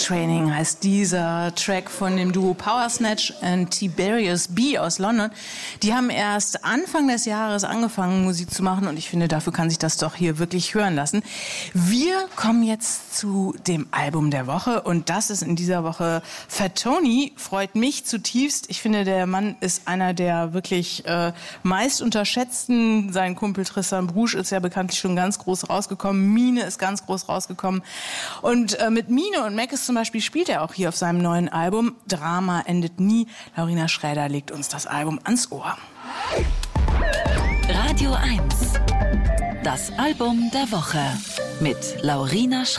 Training heißt dieser Track von dem Duo Power Snatch und Tiberius B aus London. Die haben erst Anfang des Jahres angefangen, Musik zu machen und ich finde, dafür kann sich das doch hier wirklich hören lassen. Wir kommen jetzt zu dem Album der Woche und das ist in dieser Woche Fat Tony. Freut mich zutiefst. Ich finde, der Mann ist einer der wirklich meist unterschätzten. Sein Kumpel Tristan Brusch ist ja bekanntlich schon ganz groß rausgekommen. Mine ist ganz groß rausgekommen. Und mit Mine und Mackes zum Beispiel spielt er auch hier auf seinem neuen Album. Drama endet nie. Laurina Schräder legt uns das Album ans Ohr. Radio 1. Das Album der Woche mit Laurina Schräder.